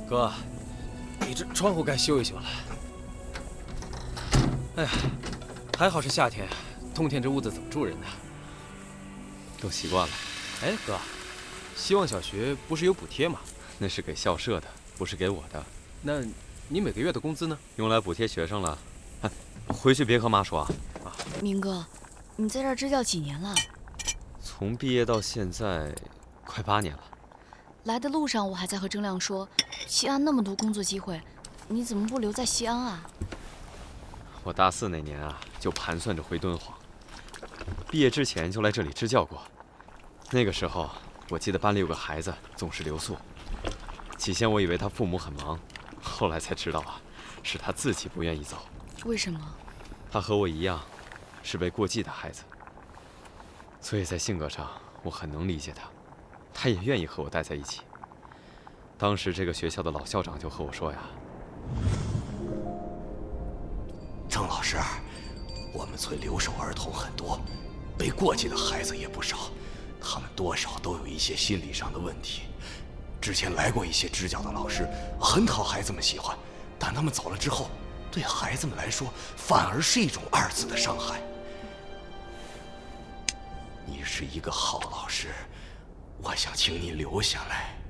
哥，你这窗户该修一修了。哎呀，还好是夏天，冬天这屋子怎么住人呢？ 都习惯了。 哎，哥，希望小学不是有补贴吗？ 那是给校舍的，不是给我的。 那你每个月的工资呢？ 用来补贴学生了。哎，回去别和妈说啊。 明哥，你在这儿支教几年了？ 从毕业到现在，快8年了。 来的路上我还在和郑亮说，西安那么多工作机会，你怎么不留在西安啊？ 我大4那年啊，就盘算着回敦煌。毕业之前就来这里支教过。那个时候，我记得班里有个孩子总是留宿。起先我以为他父母很忙，后来才知道啊，是他自己不愿意走。 为什么？ 他和我一样，是被过继的孩子，所以在性格上我很能理解他，他也愿意和我待在一起。当时这个学校的老校长就和我说呀：“ 郑老师，我们村留守儿童很多，被过继的孩子也不少，他们多少都有一些心理上的问题。之前来过一些支教的老师，很讨孩子们喜欢，但他们走了之后，对孩子们来说反而是一种2次的伤害。你是一个好老师，我想请你留下来。”